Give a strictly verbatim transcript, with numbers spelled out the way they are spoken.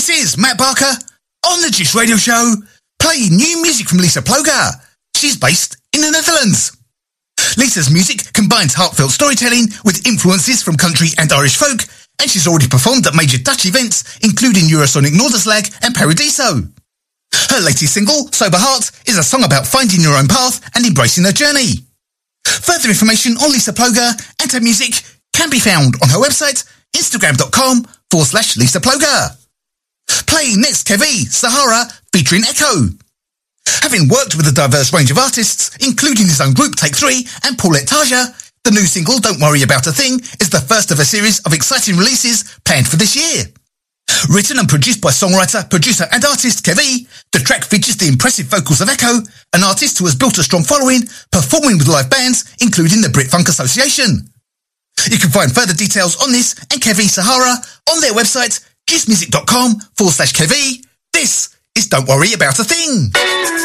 This is Matt Barker on the Juice Radio Show, playing new music from Lisa Ploga. She's based in the Netherlands. Lisa's music combines heartfelt storytelling with influences from country and Irish folk, and she's already performed at major Dutch events, including Eurosonic Noorderslag and Paradiso. Her latest single, Sober Heart, is a song about finding your own path and embracing her journey. Further information on Lisa Ploga and her music can be found on her website, instagram.com forward slash Lisa Ploga. Playing next, Kevi, Sahara, featuring Echo. Having worked with a diverse range of artists, including his own group Take Three and Paulette Taja, the new single Don't Worry About a Thing is the first of a series of exciting releases planned for this year. Written and produced by songwriter, producer and artist Kevi, the track features the impressive vocals of Echo, an artist who has built a strong following, performing with live bands, including the Brit Funk Association. You can find further details on this and Kevi Sahara on their website, juicemusic.com forward slash Kevi. This is Don't Worry About a Thing.